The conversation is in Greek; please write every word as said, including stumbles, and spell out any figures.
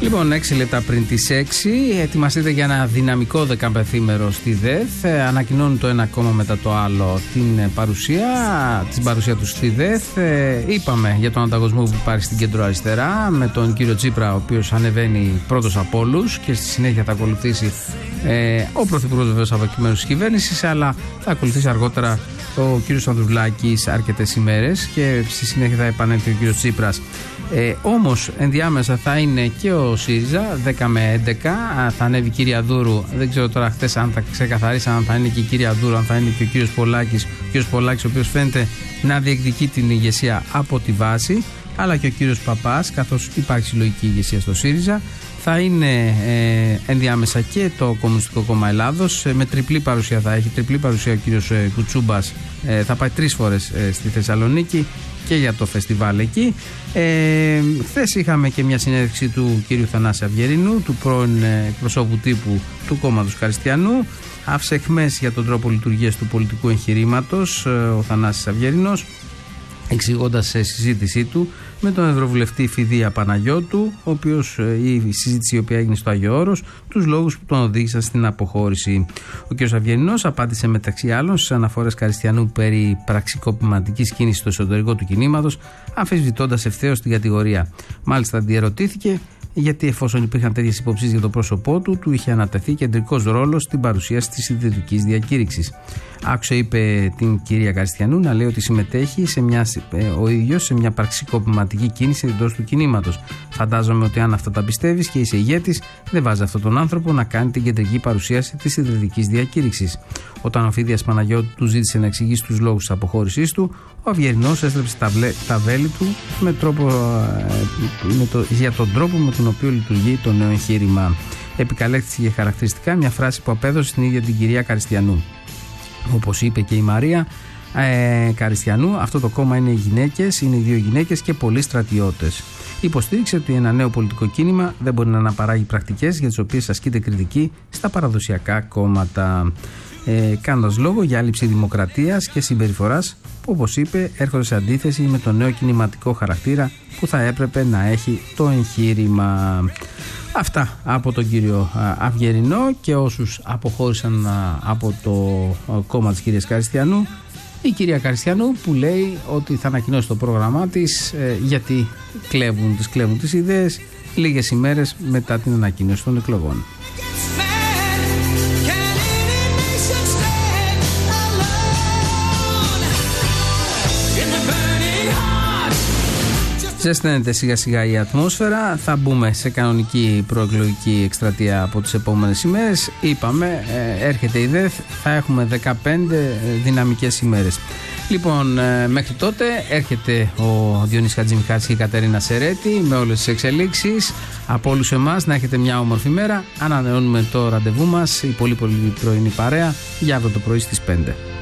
Λοιπόν, έξι λεπτά πριν τις έξι, ετοιμαστείτε για ένα δυναμικό δεκαπενθήμερο στη ΔΕΘ. Ε, ανακοινώνουν το ένα κόμμα μετά το άλλο την παρουσία, την παρουσία του στη ΔΕΘ. Ε, είπαμε για τον ανταγωνισμό που υπάρχει στην κεντροαριστερά με τον κύριο Τσίπρα, ο οποίος ανεβαίνει πρώτος από όλους και στη συνέχεια θα ακολουθήσει ε, ο πρωθυπουργός βεβαίως από κειμένους της κυβέρνησης, αλλά θα ακολουθήσει αργότερα ο κύριος Ανδρουλάκης αρκετές ημέρες και στη συνέχεια θα επανέλθει ο κύριος Τσίπρας. Ε, όμως ενδιάμεσα θα είναι και ο ΣΥΡΙΖΑ δέκα με έντεκα, θα ανέβει η κυρία Δούρου. Δεν ξέρω τώρα χτες αν θα ξεκαθαρίσει αν θα είναι και η κυρία Δούρου, αν θα είναι και ο κύριος Πολάκης. Ο κύριος Πολάκης, ο οποίος φαίνεται να διεκδικεί την ηγεσία από τη βάση, αλλά και ο κύριος Παπάς, καθώς υπάρχει συλλογική ηγεσία στο ΣΥΡΙΖΑ. Θα είναι ε, ενδιάμεσα και το Κομμουνιστικό Κόμμα Ελλάδος, ε, με τριπλή παρουσία θα έχει. Τριπλή παρουσία ο κύριος ε, Κουτσούμπας, ε, θα πάει τρεις φορές ε, στη Θεσσαλονίκη και για το φεστιβάλ εκεί. Ε, χθες είχαμε και μια συνέντευξη του κύριου Θανάση Αυγερινού, του πρώην εκπροσώπου τύπου του κόμματος Καριστιανού. Άφησε εχμές για τον τρόπο λειτουργίας του πολιτικού εγχειρήματος ο Θανάσης Αυγερινός, εξηγώντας σε συζήτησή του με τον Ευρωβουλευτή Φιδία Παναγιώτου, ο οποίος, η συζήτηση η οποία έγινε στο Άγιο Όρος, τους λόγους που τον οδήγησαν στην αποχώρηση. Ο κ. Αυγερινός απάντησε μεταξύ άλλων στις αναφορές Καριστιανού περί πραξικοπηματικής κίνησης στο εσωτερικό του κινήματος, αμφισβητώντας ευθέως την κατηγορία. Μάλιστα, διερωτήθηκε γιατί, εφόσον υπήρχαν τέτοιες υποψίες για το πρόσωπό του, του είχε ανατεθεί κεντρικός ρόλος στην παρουσίαση της συντηρητικής διακήρυξης. Άκουσε, είπε, την κυρία Καριστιανού να λέει ότι συμμετέχει σε μια, ο ίδιος σε μια πραξικοπηματική κίνηση εντός του κινήματος. Φαντάζομαι ότι αν αυτά τα πιστεύεις και είσαι ηγέτης, δεν βάζει αυτόν τον άνθρωπο να κάνει την κεντρική παρουσίαση της συντηρητικής διακήρυξης. Όταν ο Φίδιας Παναγιώτου του ζήτησε να εξηγήσει τους λόγους της αποχώρησής του, ο Αυγερινός έστρεψε τα, βλέ, τα βέλη του με τρόπο, με το, για τον τρόπο με τον οποίο λειτουργεί το νέο εγχείρημα. Επικαλέστηκε χαρακτηριστικά μια φράση που απέδωσε στην ίδια την κυρία Καριστιανού. Όπως είπε και η Μαρία ε, Καριστιανού, αυτό το κόμμα είναι οι γυναίκες, είναι οι δύο γυναίκες και πολλοί στρατιώτες. Υποστήριξε ότι ένα νέο πολιτικό κίνημα δεν μπορεί να αναπαράγει πρακτικές για τις οποίες ασκείται κριτική στα παραδοσιακά κόμματα. Ε, κάνοντας λόγο για έλλειψη δημοκρατίας και συμπεριφοράς που, όπως είπε, έρχονται σε αντίθεση με το νέο κινηματικό χαρακτήρα που θα έπρεπε να έχει το εγχείρημα. Αυτά από τον κύριο Αυγερινό και όσους αποχώρησαν από το κόμμα της κυρίας Καριστιανού. Η κυρία Καριστιανού που λέει ότι θα ανακοινώσει το πρόγραμμά της, γιατί κλέβουν, τις κλέβουν τις ιδέες λίγες ημέρες μετά την ανακοίνωση των εκλογών. Ζεσταίνεται σιγά σιγά η ατμόσφαιρα, θα μπούμε σε κανονική προεκλογική εκστρατεία από τις επόμενες ημέρες. Είπαμε, έρχεται η ΔΕΘ, θα έχουμε δεκαπέντε δυναμικές ημέρες. Λοιπόν, μέχρι τότε έρχεται ο Διονύσης Χατζημιχάλης και η Κατερίνα Σερέτη με όλες τις εξελίξεις. Από όλους εμάς να έχετε μια όμορφη μέρα. Ανανεώνουμε το ραντεβού μας, η πολύ πολύ πρωινή παρέα, για αύριο το πρωί στις πέντε.